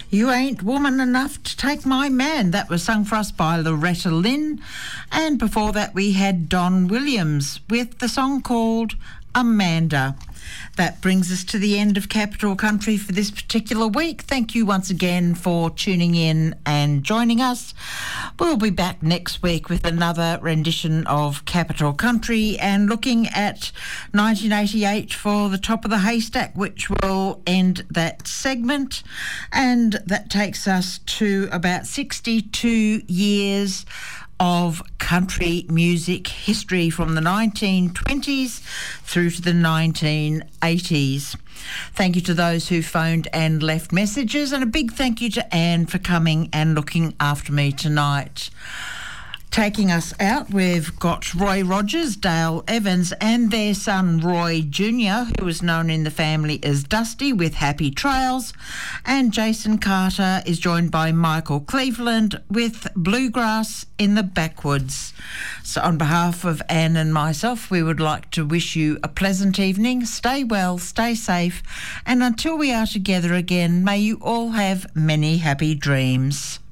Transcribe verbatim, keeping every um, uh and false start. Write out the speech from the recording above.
You Ain't Woman Enough to Take My Man. That was sung for us by Loretta Lynn. And before that we had Don Williams with the song called Amanda. That brings us to the end of Capital Country for this particular week. Thank you once again for tuning in and joining us. We'll be back next week with another rendition of Capital Country and looking at nineteen eighty-eight for the top of the haystack, which will end that segment. And that takes us to about sixty-two years of country music history from the nineteen twenties through to the nineteen eighties. Thank you to those who phoned and left messages, and a big thank you to Anne for coming and looking after me tonight. Taking us out, we've got Roy Rogers, Dale Evans and their son Roy Junior, who was known in the family as Dusty, with Happy Trails, and Jason Carter is joined by Michael Cleveland with Bluegrass in the Backwoods. So on behalf of Anne and myself, we would like to wish you a pleasant evening. Stay well, stay safe, and until we are together again, may you all have many happy dreams.